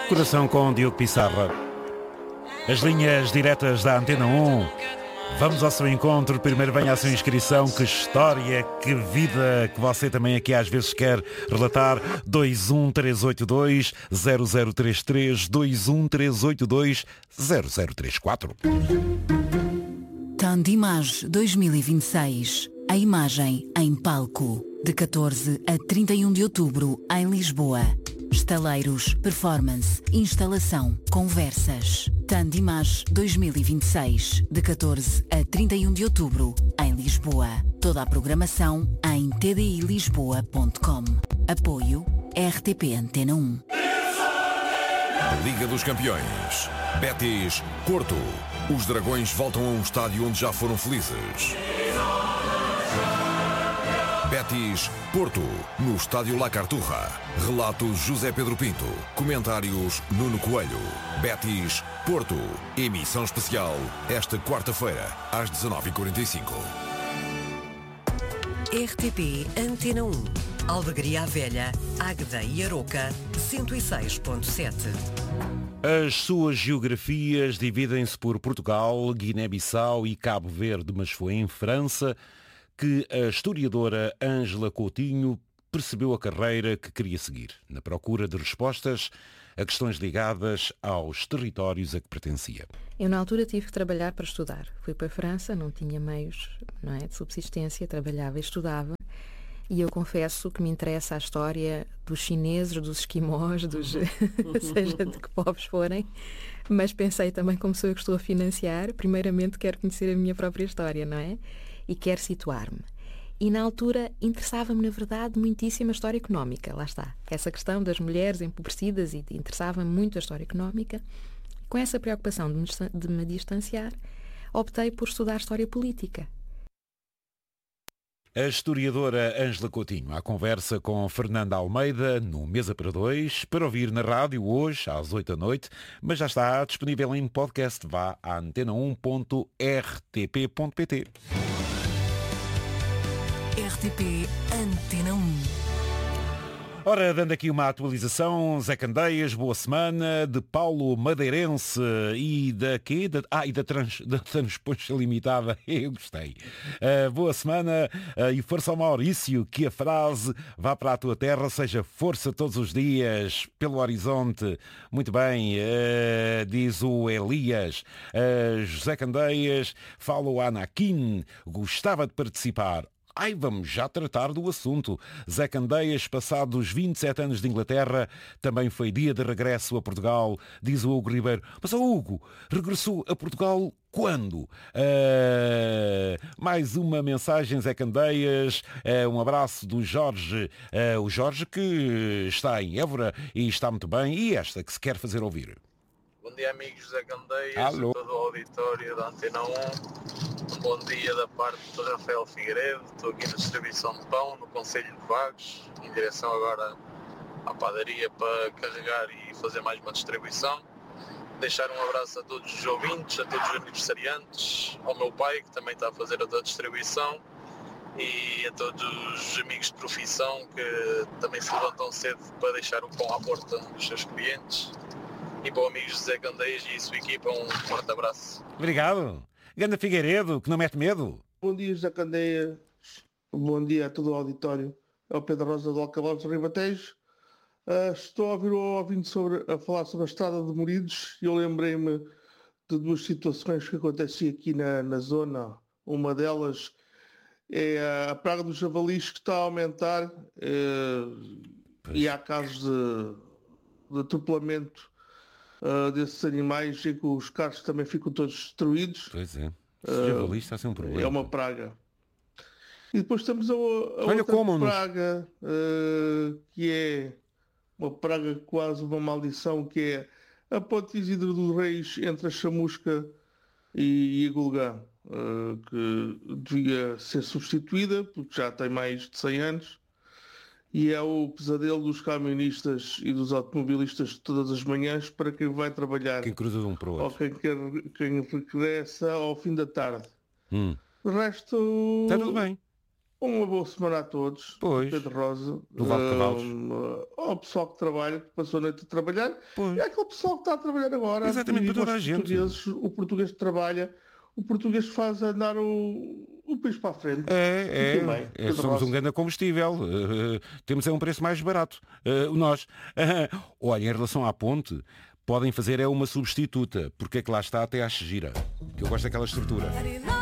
Coração com Diogo Pissarra. As linhas diretas da Antena 1. Vamos ao seu encontro. Primeiro venha a sua inscrição. Que história, que vida que você também aqui às vezes quer relatar. 21382-0033, 21382-0034. Tandimage 2026. A imagem em palco. De 14 a 31 de outubro em Lisboa. Estaleiros, performance, instalação, conversas. Tandimage 2026, de 14 a 31 de outubro, em Lisboa. Toda a programação em tdilisboa.com. Apoio RTP Antena 1. Liga dos Campeões. Betis, Porto. Os Dragões voltam a um estádio onde já foram felizes. Betis, Porto, no estádio La Carturra. Relatos José Pedro Pinto. Comentários Nuno Coelho. Betis, Porto. Emissão especial esta quarta-feira, às 19h45. RTP Antena 1. Albergaria à Velha, Águeda e Aroca, 106.7. As suas geografias dividem-se por Portugal, Guiné-Bissau e Cabo Verde, mas foi em França que a historiadora Ângela Coutinho percebeu a carreira que queria seguir, na procura de respostas a questões ligadas aos territórios a que pertencia. Eu, na altura, tive que trabalhar para estudar. Fui para a França, não tinha meios, não é, de subsistência, trabalhava e estudava. E eu confesso que me interessa a história dos chineses, dos esquimós, seja de que povos forem. Mas pensei também, como sou eu que estou a financiar, primeiramente quero conhecer a minha própria história, não é? E quero situar-me. E na altura interessava-me, na verdade, muitíssimo a história económica. Lá está. Essa questão das mulheres empobrecidas, e interessava-me muito a história económica. Com essa preocupação de me distanciar, optei por estudar história política. A historiadora Ângela Coutinho, à conversa com Fernanda Almeida, no Mesa para Dois, para ouvir na rádio hoje, às 8 da noite, mas já está disponível em podcast. Vá a antena1.rtp.pt. RTP Antena 1. Ora, dando aqui uma atualização, Zé Candeias, boa semana, de Paulo Madeirense e da quê? Da Transponcha Limitada, eu gostei. Boa semana e força ao Maurício, que a frase vá para a tua terra, seja força todos os dias, pelo horizonte. Muito bem, diz o Elias. José Candeias, fala o Anakin, gostava de participar. Vamos já tratar do assunto. Zé Candeias, passados 27 anos de Inglaterra, também foi dia de regresso a Portugal, diz o Hugo Ribeiro. Mas o Hugo regressou a Portugal quando? Mais uma mensagem, Zé Candeias. Um abraço do Jorge. O Jorge que está em Évora e está muito bem. E esta que se quer fazer ouvir. Bom dia, amigos José Candeias, Alô. todo o auditório da Antena 1. Um bom dia da parte de Rafael Figueiredo. Estou aqui na distribuição de pão no Concelho de Vagos, em direção agora à padaria para carregar e fazer mais uma distribuição. Deixar um abraço a todos os ouvintes, a todos os aniversariantes, ao meu pai, que também está a fazer outra distribuição, e a todos os amigos de profissão que também se levantam cedo para deixar o pão à porta dos seus clientes. E para o amigo José Candeias e a sua equipa, um forte abraço. Obrigado. Ganda Figueiredo, que não mete medo. Bom dia, José Candeias. Bom dia a todo o auditório. É o Pedro Rosa do Alcabal do Ribatejo. Estou a ouvir o ouvinte a falar sobre a estrada de Moridos e eu lembrei-me de duas situações que acontecem aqui na zona. Uma delas é a praga dos javalis que está a aumentar e há casos de atropelamento desses animais e que os carros também ficam todos destruídos. Pois é. Esse javali está a ser um problema. É uma praga. E depois temos a Olha, outra praga, que é uma praga quase uma maldição, que é a Ponte Isidro dos Reis entre a Chamusca e a Gulgã, que devia ser substituída, porque já tem mais de 100 anos. E é o pesadelo dos camionistas e dos automobilistas todas as manhãs para quem vai trabalhar. Quem cruza de um para o outro. Ou quem regressa ao fim da tarde. De resto... Está tudo bem. Uma boa semana a todos. Pois. Pedro Rosa. Do Val de Cavalos. Ao pessoal que trabalha, que passou a noite a trabalhar. Pois. E aquele pessoal que está a trabalhar agora. Exatamente, E para toda os a gente. portugueses, o português que trabalha, o português faz andar o país para a frente. Fiquem bem, Pedro Somos Rosa. um grande combustível. Temos um preço mais barato. Nós. Olha, em relação à ponte, podem fazer uma substituta, porque é que lá está até à gira. Que eu gosto daquela estrutura.